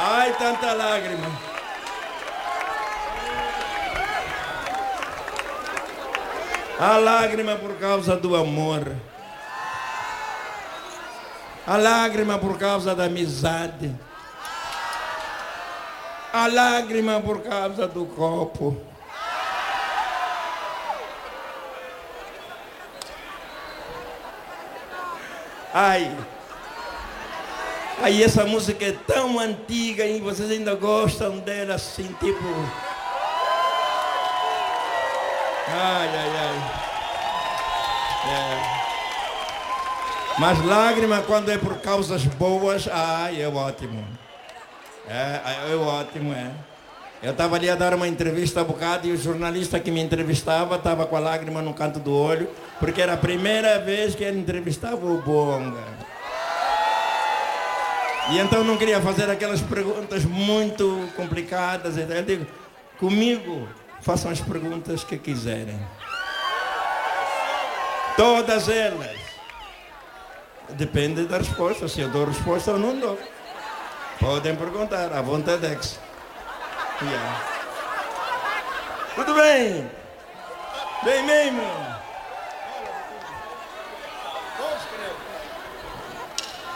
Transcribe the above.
Ai, tanta lágrima. A lágrima por causa do amor. A lágrima por causa da amizade. A lágrima por causa do copo. Ai. Aí essa música é tão antiga e vocês ainda gostam dela assim, tipo... Ai, ai, ai. É. Mas lágrima quando é por causas boas, ai, é ótimo. É ótimo, é. Eu estava ali a dar uma entrevista há bocado e o jornalista que me entrevistava estava com a lágrima no canto do olho, porque era a primeira vez que ele entrevistava o Bonga. E então não queria fazer aquelas perguntas muito complicadas. Então eu digo, comigo façam as perguntas que quiserem. Todas elas. Depende da resposta, se eu dou resposta ou não dou. Podem perguntar, à vontade. Yeah. Tudo bem? Bem mesmo?